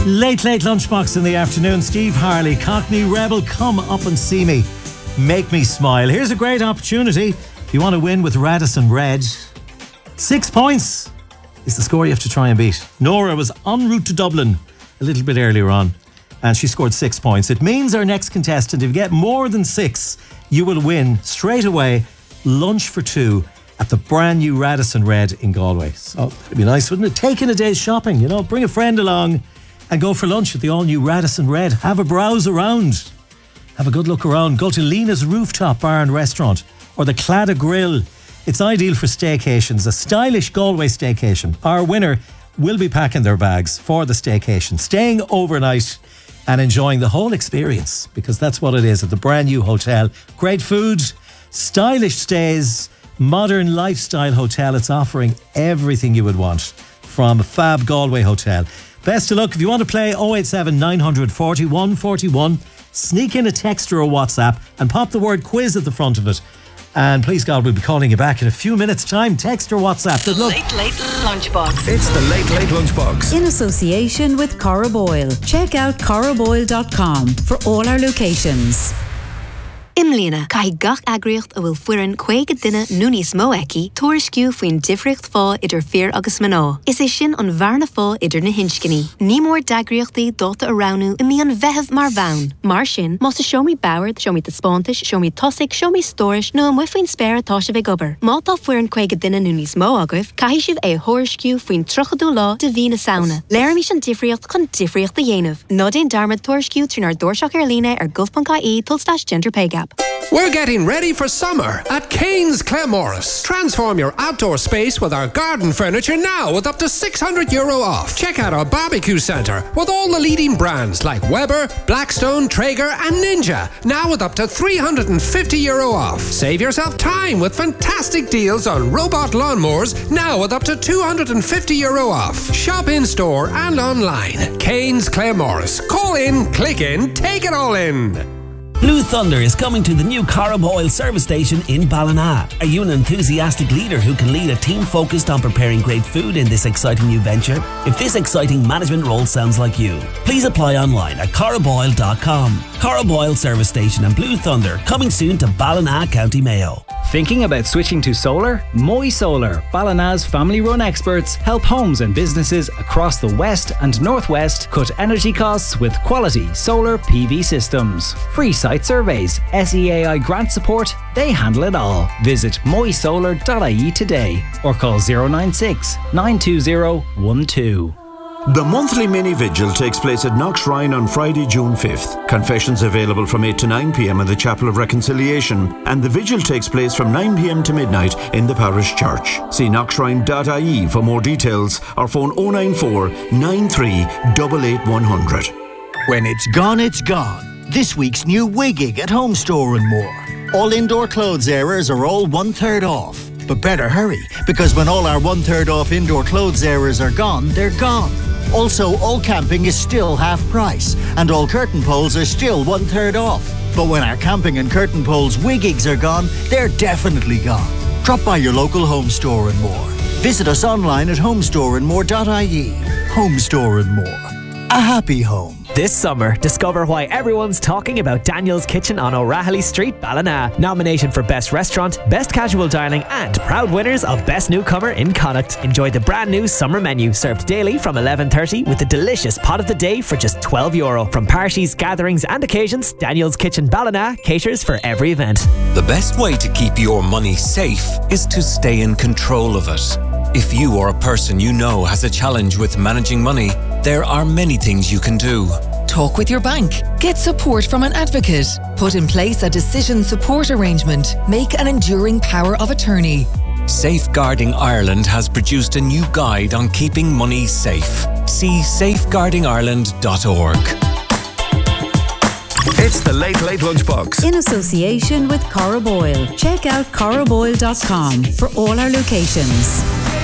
Late lunchbox in the afternoon. Steve Harley, Cockney Rebel, come up and see me. Make me smile. Here's a great opportunity if you want to win with Radisson Red. 6 points is the score you have to try and beat. Nora was en route to Dublin a little bit earlier on and she scored 6 points. It means our next contestant, if you get more than 6, you will win straight away lunch for 2 at the brand new Radisson Red in Galway. So it'd be nice, wouldn't it? Taking a day's shopping, you know, bring a friend along and go for lunch at the all-new Radisson Red. Have a browse around. Have a good look around. Go to Lena's Rooftop Bar and Restaurant or the Claddagh Grill. It's ideal for staycations, a stylish Galway staycation. Our winner will be packing their bags for the staycation, staying overnight and enjoying the whole experience, because that's what it is at the brand new hotel. Great food, stylish stays, modern lifestyle hotel. It's offering everything you would want from a fab Galway hotel. Best of luck. If you want to play 087 940 141, sneak in a text or a WhatsApp and pop the word quiz at the front of it. And please God, we'll be calling you back in a few minutes' time. Text or WhatsApp. Good luck. Late Lunchbox. It's the Late Lunchbox. In association with Cara Boyle. Check out caraboyle.com for all our locations. Imlína, cai gach agriocht a bhfuil fuireann chuige duine nó níos mó aici, tuairisciú faoin difriocht fá idir fear agus maná. Is é sin an bharna fá idir na hinscinní. Ní mór dagriochtaí dóta aránu I mí an bheitheh mar bhain. Mar sin, más a show me bauard, show me the spontish, show me tossic, show me storish, nó an wifuin spare tá se bheith gobar. Má tá fuireann chuige duine nó níos mó agah, cai sibh é thuairisciú faoin trochadú lá de bhí na sauna. Léir mí sin difriocht chun difriocht a dhéanamh. Nó déon darmad tuairisciú trínar dúirseach ar líne ar gulf.ie /gender pay gap. We're getting ready for summer at Kane's Claremorris. Transform your outdoor space with our garden furniture now with up to €600 off. Check out our barbecue centre with all the leading brands like Weber, Blackstone, Traeger and Ninja, now with up to €350 off. Save yourself time with fantastic deals on robot lawnmowers, now with up to €250 off. Shop in store and online. Kane's Claremorris. Call in, click in, take it all in. Blue Thunder is coming to the new Cara Boyle service station in Ballina. Are you an enthusiastic leader who can lead a team focused on preparing great food in this exciting new venture? If this exciting management role sounds like you, please apply online at caraboyle.com. Cara Boyle service station and Blue Thunder coming soon to Ballina, County Mayo. Thinking about switching to solar? Moy Solar, Ballina's family-run experts, help homes and businesses across the west and northwest cut energy costs with quality solar PV systems. Free site surveys, SEAI grant support, they handle it all. Visit moysolar.ie today or call 096 920 12. The monthly mini vigil takes place at Knock Shrine on Friday, June 5th. Confessions available from 8 to 9 p.m. in the Chapel of Reconciliation, and the vigil takes place from 9 p.m. to midnight in the parish church. See knockshrine.ie for more details or phone 094 93 88 When it's gone, it's gone. This week's new Wiggig at Home Store and More. All indoor clothes areas are all 1/3 off. But better hurry, because when all our 1/3 off indoor clothes areas are gone, they're gone. Also, all camping is still half price, and all curtain poles are still 1/3 off. But when our camping and curtain poles Wiggigs are gone, they're definitely gone. Drop by your local Home Store and More. Visit us online at homestoreandmore.ie. Home Store and More. A happy home. This summer, discover why everyone's talking about Daniel's Kitchen on O'Rahilly Street, Ballina. Nominated for Best Restaurant, Best Casual Dining and proud winners of Best Newcomer in Connacht. Enjoy the brand new summer menu served daily from 11:30 with a delicious pot of the day for just €12. From parties, gatherings and occasions, Daniel's Kitchen Ballina caters for every event. The best way to keep your money safe is to stay in control of it. If you or a person you know has a challenge with managing money, there are many things you can do. Talk with your bank. Get support from an advocate. Put in place a decision support arrangement. Make an enduring power of attorney. Safeguarding Ireland has produced a new guide on keeping money safe. See safeguardingireland.org. It's the Late Lunchbox. In association with Cara Boyle. Check out caraboyle.com for all our locations.